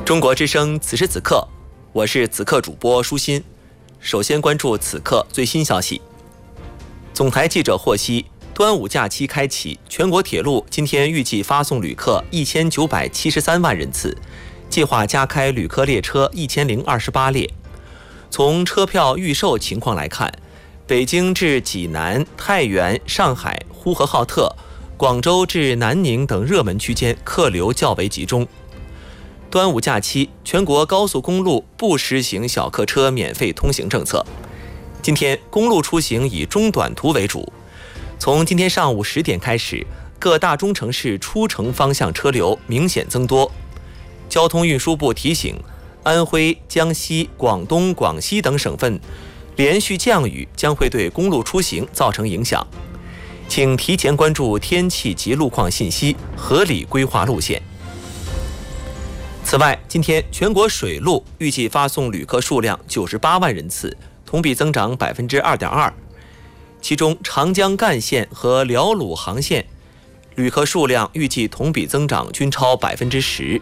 中国之声此时此刻，我是此刻主播舒心。首先关注此刻最新消息。总台记者获悉，端午假期开启，全国铁路今天预计发送旅客1973万人次，计划加开旅客列车1028列。从车票预售情况来看，北京至济南、太原、上海、呼和浩特、广州至南宁等热门区间客流较为集中。端午假期，全国高速公路不实行小客车免费通行政策。今天公路出行以中短途为主。从今天上午10点开始，各大中城市出城方向车流明显增多。交通运输部提醒，安徽、江西、广东、广西等省份连续降雨将会对公路出行造成影响，请提前关注天气及路况信息，合理规划路线。此外，今天全国水路预计发送旅客数量98万人次，同比增长 2.2%。其中长江干线和辽鲁航线旅客数量预计同比增长均超 10%。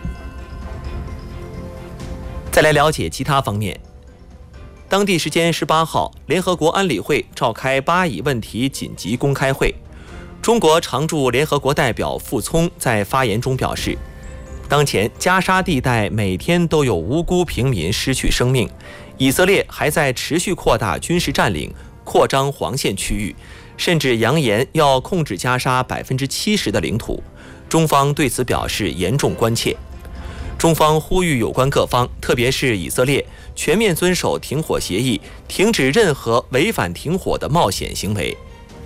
再来了解其他方面。当地时间18号，联合国安理会召开巴以问题紧急公开会。中国常驻联合国代表傅聪在发言中表示，当前加沙地带每天都有无辜平民失去生命，以色列还在持续扩大军事占领，扩张黄线区域，甚至扬言要控制加沙70%的领土。中方对此表示严重关切。中方呼吁有关各方，特别是以色列，全面遵守停火协议，停止任何违反停火的冒险行为。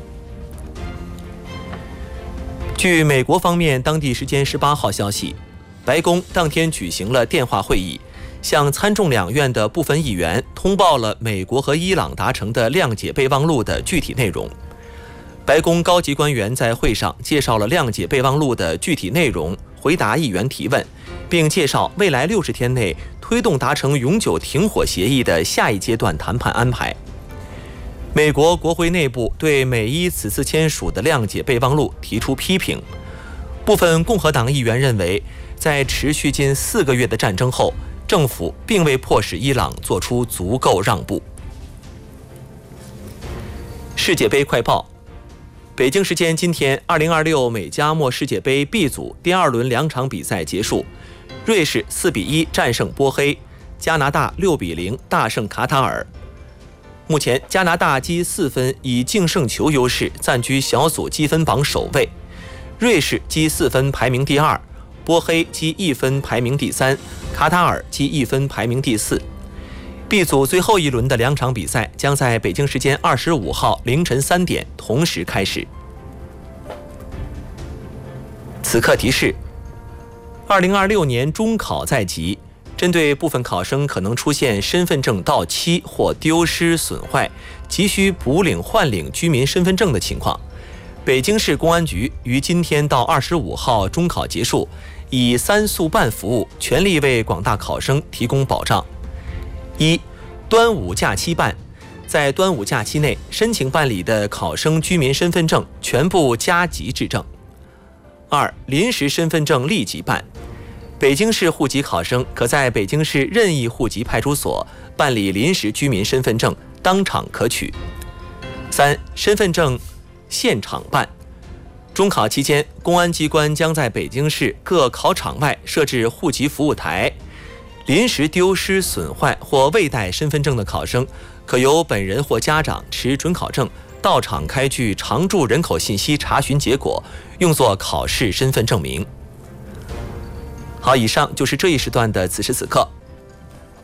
据美国方面当地时间18号消息，白宫当天举行了电话会议，向参众两院的部分议员通报了美国和伊朗达成的谅解备忘录的具体内容。白宫高级官员在会上介绍了谅解备忘录的具体内容，回答议员提问，并介绍未来60天内推动达成永久停火协议的下一阶段谈判安排。美国国会内部对美伊此次签署的谅解备忘录提出批评。部分共和党议员认为，在持续近4个月的战争后，政府并未迫使伊朗做出足够让步。世界杯快报。北京时间今天，2026美加墨世界杯 B 组第2轮2场比赛结束，瑞士4-1战胜波黑，加拿大6-0大胜卡塔尔。目前加拿大积4分，以净胜球优势暂居小组积分榜首位，瑞士积4分排名第2，波黑积1分排名第3，卡塔尔积1分排名第4。B 组最后一轮的2场比赛将在北京时间25号凌晨3点同时开始。此刻提示：2026年中考在即，针对部分考生可能出现身份证到期或丢失损坏，急需补领换领居民身份证的情况，北京市公安局于今天到25号中考结束，以3速办服务全力为广大考生提供保障。1、端午假期办，在端午假期内申请办理的考生居民身份证全部加急制证。2、临时身份证立即办，北京市户籍考生可在北京市任意户籍派出所办理临时居民身份证，当场可取。3、身份证现场办，中考期间，公安机关将在北京市各考场外设置户籍服务台。临时丢失、损坏或未带身份证的考生，可由本人或家长持准考证到场开具常住人口信息查询结果，用作考试身份证明。好，以上就是这一时段的此时此刻。